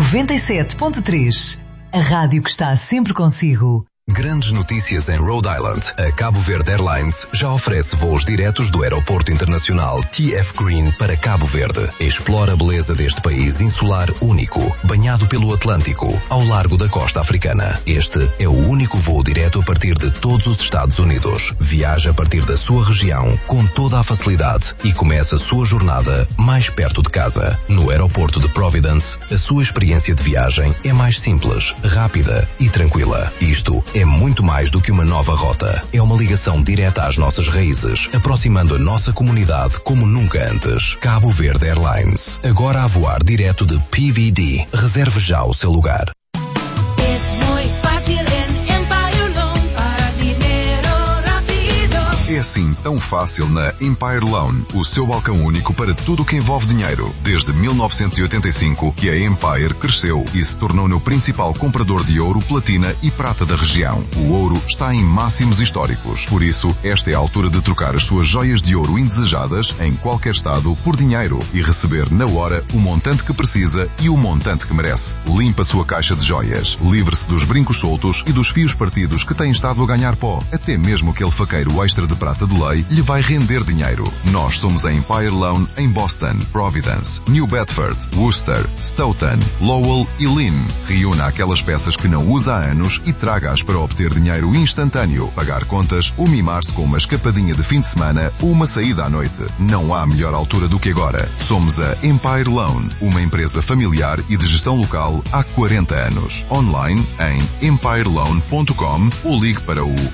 97.3, a rádio que está sempre consigo. Grandes notícias em Rhode Island. A Cabo Verde Airlines já oferece voos diretos do Aeroporto Internacional TF Green para Cabo Verde. Explora a beleza deste país insular único, banhado pelo Atlântico, ao largo da costa africana. Este é o único voo direto a partir de todos os Estados Unidos. Viaja a partir da sua região com toda a facilidade e começa a sua jornada mais perto de casa. No Aeroporto de Providence, a sua experiência de viagem é mais simples, rápida e tranquila. Isto é muito mais do que uma nova rota. É uma ligação direta às nossas raízes, aproximando a nossa comunidade como nunca antes. Cabo Verde Airlines, agora a voar direto de PVD. Reserve já o seu lugar. É assim tão fácil na Empire Loan, o seu balcão único para tudo o que envolve dinheiro. Desde 1985 que a Empire cresceu e se tornou no principal comprador de ouro, platina e prata da região. O ouro está em máximos históricos. Por isso, esta é a altura de trocar as suas joias de ouro indesejadas em qualquer estado por dinheiro e receber na hora o montante que precisa e o montante que merece. Limpa a sua caixa de joias. Livre-se dos brincos soltos e dos fios partidos que têm estado a ganhar pó. Até mesmo aquele faqueiro extra de prata de lei lhe vai render dinheiro. Nós somos a Empire Loan em Boston, Providence, New Bedford, Worcester, Stoughton, Lowell e Lynn. Reúna aquelas peças que não usa há anos e traga-as para obter dinheiro instantâneo, pagar contas ou mimar-se com uma escapadinha de fim de semana ou uma saída à noite. Não há melhor altura do que agora. Somos a Empire Loan, uma empresa familiar e de gestão local há 40 anos. Online em empireloan.com ou ligue para o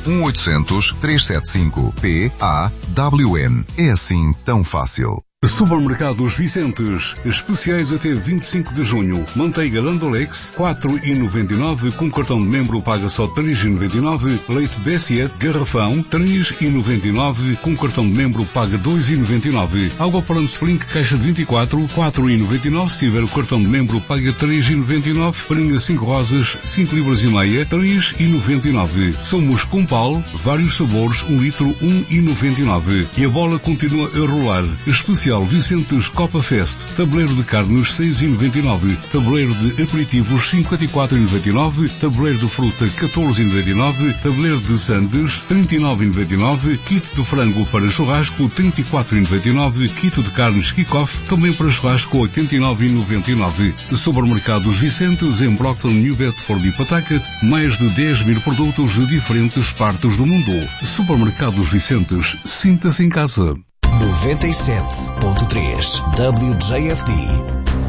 1-800-375-PAWN. É assim tão fácil. Supermercados Vicentes, especiais até 25 de junho. Manteiga Landolex, 4,99, com cartão de membro paga só 3,99. Leite Bessiet, garrafão, 3,99, com cartão de membro paga 2,99. Água Plano Spring, caixa de 24, 4,99. Se tiver o cartão de membro paga 3,99. Farinha 5 rosas, 5 libras e meia, 3,99. Somos Compal, vários sabores, 1 litro, 1,99. E a bola continua a rolar. Especial Vicentes Copa Fest, tabuleiro de carnes 6,99, tabuleiro de aperitivos 54,99, tabuleiro de fruta 14,99, tabuleiro de sandes 39,99, kit de frango para churrasco 34,99, kit de carnes kick-off também para churrasco 89,99. Supermercados Vicentes em Brockton, New Bedford e Pawtucket, mais de 10 mil produtos de diferentes partes do mundo. Supermercados Vicentes, sinta-se em casa. 97.3 WJFD